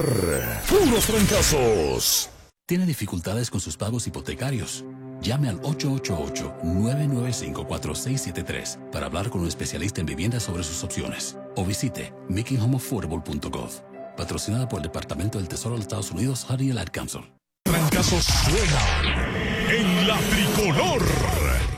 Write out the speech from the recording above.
¡Puros trancazos! ¿Tiene dificultades con sus pagos hipotecarios? Llame al 888-995-4673 para hablar con un especialista en vivienda sobre sus opciones. O visite makinghomeaffordable.gov. Patrocinada por el Departamento del Tesoro de los Estados Unidos, Honey Ad Council. Trancazos suenan en la tricolor.